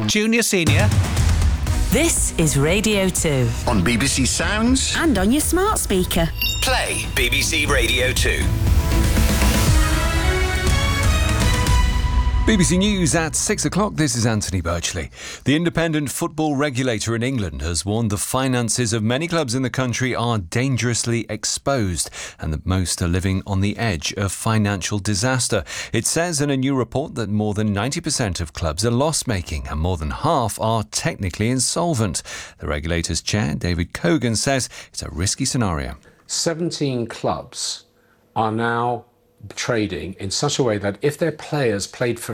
Junior, senior. This is Radio 2. On BBC Sounds. And on your smart speaker. Play BBC Radio 2. BBC News at 6 o'clock. This is Anthony Birchley. The independent football regulator in England has warned the finances of many clubs in the country are dangerously exposed and that most are living on the edge of financial disaster. It says in a new report that more than 90% of clubs are loss-making and more than half are technically insolvent. The regulator's chair, David Cogan, says it's a risky scenario. 17 clubs are now trading in such a way that if their players played for